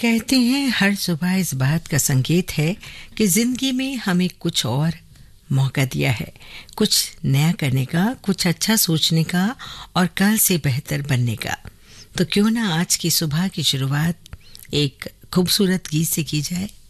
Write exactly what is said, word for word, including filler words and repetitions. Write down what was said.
कहते हैं हर सुबह इस बात का संकेत है कि जिंदगी में हमें कुछ और मौका दिया है, कुछ नया करने का, कुछ अच्छा सोचने का और कल से बेहतर बनने का। तो क्यों ना आज की सुबह की शुरुआत एक खूबसूरत गीत से की जाए।